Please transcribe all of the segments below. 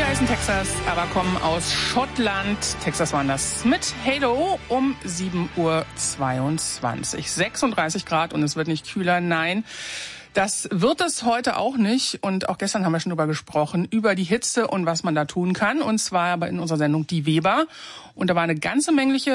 heißen Texas, aber kommen aus Schottland. Texas waren das mit Halo um 7:22 Uhr. 36 Grad und es wird nicht kühler, nein. Das wird es heute auch nicht. Und auch gestern haben wir schon darüber gesprochen, über die Hitze und was man da tun kann. Und zwar aber in unserer Sendung Die Weber. Und da war eine ganze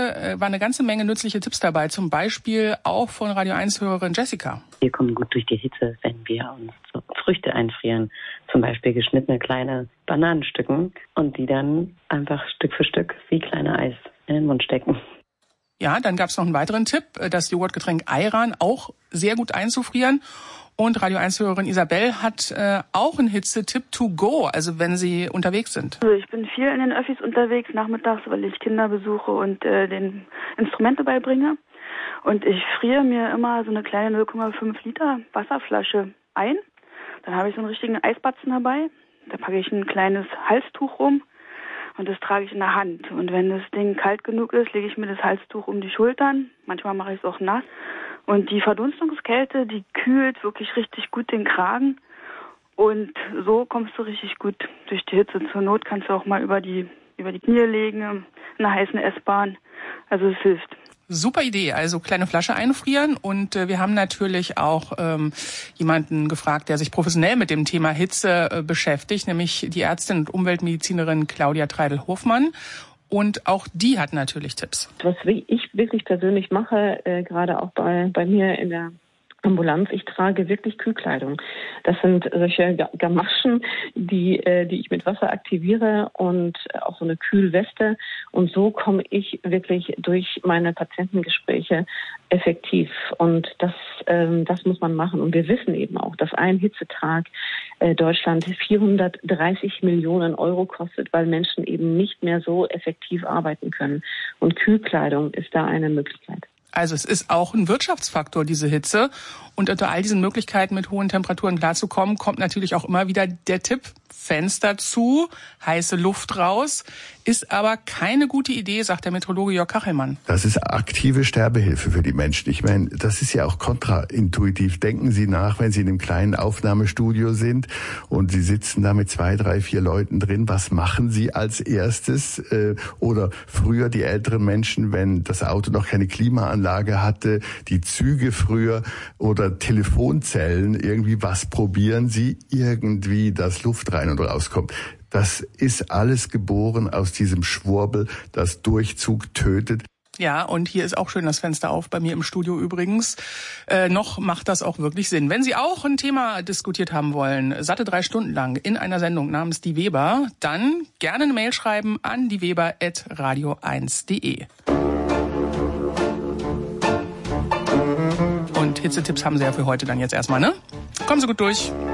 Menge nützliche Tipps dabei. Zum Beispiel auch von Radio 1-Hörerin Jessica. Wir kommen gut durch die Hitze, wenn wir uns so Früchte einfrieren. Zum Beispiel geschnittene kleine Bananenstücken und die dann einfach Stück für Stück wie kleine Eis in den Mund stecken. Ja, dann gab es noch einen weiteren Tipp, das Joghurtgetränk Ayran auch sehr gut einzufrieren. Und Radio 1-Hörerin Isabel hat auch einen Hitzetipp to go, also wenn Sie unterwegs sind. Also ich bin viel in den Öffis unterwegs nachmittags, weil ich Kinder besuche und den Instrumente beibringe. Und ich friere mir immer so eine kleine 0,5 Liter Wasserflasche ein. Dann habe ich so einen richtigen Eisbatzen dabei. Da packe ich ein kleines Halstuch rum und das trage ich in der Hand. Und wenn das Ding kalt genug ist, lege ich mir das Halstuch um die Schultern. Manchmal mache ich es auch nass. Und die Verdunstungskälte, die kühlt wirklich richtig gut den Kragen. Und so kommst du richtig gut durch die Hitze. Zur Not kannst du auch mal über die Knie legen, in einer heißen S-Bahn. Also es hilft. Super Idee, also kleine Flasche einfrieren. Und wir haben natürlich auch jemanden gefragt, der sich professionell mit dem Thema Hitze beschäftigt, nämlich die Ärztin und Umweltmedizinerin Claudia Treidel-Hofmann. Und auch die hat natürlich Tipps. Was ich wirklich persönlich mache, gerade auch bei mir in der Ambulanz, ich trage wirklich Kühlkleidung. Das sind solche Gamaschen, die ich mit Wasser aktiviere und auch so eine Kühlweste. Und so komme ich wirklich durch meine Patientengespräche effektiv. Und das muss man machen. Und wir wissen eben auch, dass ein Hitzetag Deutschland 430 Millionen Euro kostet, weil Menschen eben nicht mehr so effektiv arbeiten können. Und Kühlkleidung ist da eine Möglichkeit. Also es ist auch ein Wirtschaftsfaktor, diese Hitze. Und unter all diesen Möglichkeiten, mit hohen Temperaturen klarzukommen, kommt natürlich auch immer wieder der Tipp, Fenster zu, heiße Luft raus. Ist aber keine gute Idee, sagt der Meteorologe Jörg Kachelmann. Das ist aktive Sterbehilfe für die Menschen. Ich meine, das ist ja auch kontraintuitiv. Denken Sie nach, wenn Sie in einem kleinen Aufnahmestudio sind und Sie sitzen da mit 2, 3, 4 Leuten drin. Was machen Sie als erstes? Oder früher die älteren Menschen, wenn das Auto noch keine Klimaanlage hatte, die Züge früher oder Telefonzellen, irgendwie was probieren Sie? Irgendwie, dass Luft rein und rauskommt. Das ist alles geboren aus diesem Schwurbel, das Durchzug tötet. Ja, und hier ist auch schön das Fenster auf, bei mir im Studio übrigens. Noch macht das auch wirklich Sinn. Wenn Sie auch ein Thema diskutiert haben wollen, satte 3 Stunden lang in einer Sendung namens Die Weber, dann gerne eine Mail schreiben an dieweber@radio1.de. Und Hitzetipps haben Sie ja für heute dann jetzt erstmal, ne? Kommen Sie gut durch.